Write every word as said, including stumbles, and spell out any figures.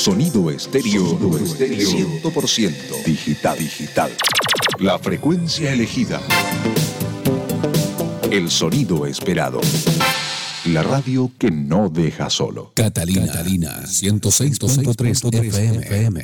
Sonido estéreo, Sonido estéreo cien por ciento digital, digital. La frecuencia elegida. El sonido esperado. La radio que no deja solo. Catalina, Catalina ciento seis punto tres F M.